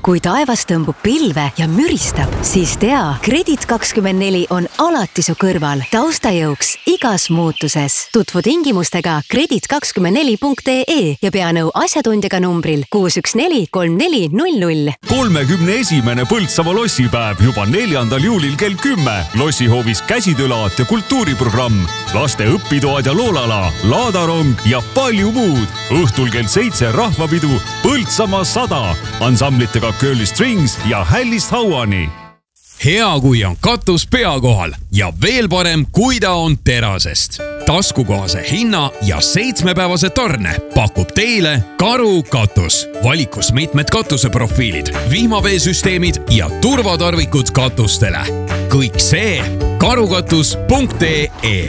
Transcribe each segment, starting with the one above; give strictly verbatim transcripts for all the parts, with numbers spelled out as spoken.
Kui taevas tõmbub pilve ja müristab, siis tea, Kredit kakskümmend neli on alati su kõrval, taustajõuks igas muutuses. Tutvu tingimustega kredit kakskümmend neli punkt ee ja pea nõu asjatundjaga numbril kuus üks neli kolm neli null null. kolmekümne esimene Põltsamaa lossipäev juba neljandal juulil kell kümme. Lossihoovis käsitöölaat ja kultuuriprogramm, laste õpitoad ja loolala, laadarong ja palju muud. Õhtul kell seitse rahvapidu Põltsamaa sada ansamblitega Curly Strings ja Hällist Hauani. Hea, kui on katus pea kohal ja veel parem, kui ta on terasest. Taskukohase hinna ja seitsmepäevase tarne pakub teile Karu katus. Valikus mitmed katuseprofiilid, vihmaveesüsteemid ja turvatarvikud katustele. Kõik see karukatus punkt ee.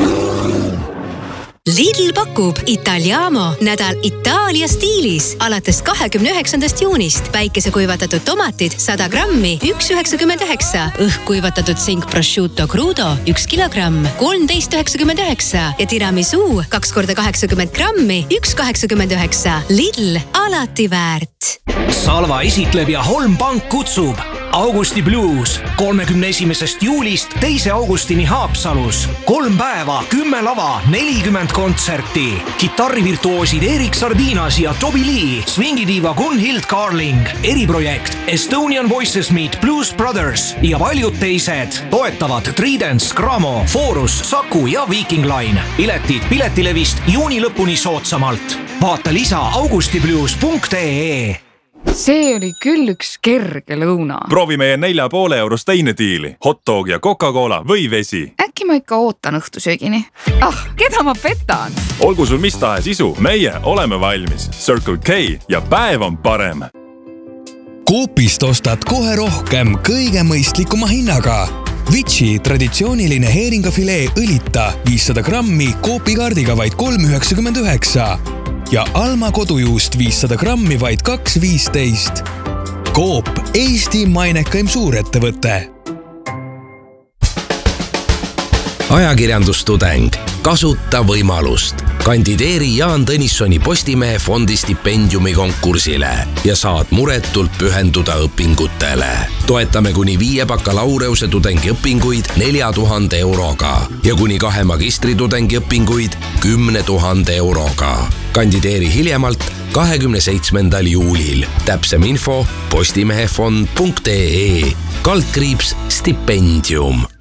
Lidl pakub Italiamo nädal Itaalia stiilis alates kahekümne üheksandast juunist. Päikesekuivatatud tomatid sada grammi, üks üheksakümmend üheksa. Õhkkuivatatud sink prosciutto crudo, üks kilogramm, kolmteist üheksakümmend üheksa. Ja tiramisu kaks korda kaheksakümmend grammi, üks kaheksakümmend üheksa. Lidl, alati väärt. Salva esitleb ja Holm Pank kutsub. Augusti Blues kolmekümne esimesest juulist teise augustini Haapsalus. Kolm päeva, kümme lava, nelikümmend kontserti. Kitarrivirtuoosid Erik Sardinas ja Toby Lee, swingidiiva Gunhild Carling, eriprojekt Estonian Voices Meet Blues Brothers ja paljud teised. Toetavad Tridents, Gramo, Forus, Saku ja Viking Line. Piletid Piletilevist juuni lõpuni soodsamalt. Vaata lisa augustiblues punkt ee. See oli küll üks kerge lõuna. Proovi meie nelja poole eurost teine diili. Hotdog ja Coca-Cola või vesi. Äkki ma ikka ootan õhtusöögini. Ah, keda ma petan? Olgu sul mis tahes isu, meie oleme valmis. Circle K ja päev on parem. Coopist ostad kohe rohkem kõige mõistlikuma hinnaga. Vitsi traditsiooniline heeringafilee õlita viissada grammi Coopi kaardiga vaid kolm üheksakümmend üheksa. Ja Alma kodujuust viissada grammi vaid kaks viisteist. Coop, Eesti mainekaim suurettevõte. Ajakirjandustudeng. Kasuta võimalust. Kandideeri Jaan Tõnissoni Postimehe fondi stipendiumi konkursile ja saad muretult pühenduda õpingutele. Toetame kuni viie bakalaureuse tudengiõpinguid nelja tuhande euroga ja kuni kahe magistritudengi õpinguid kümne tuhande euroga. Kandideeri hiljemalt kahekümne seitsmendal juulil. Täpsem info postimehefond punkt ee. Kaldkriips stipendium.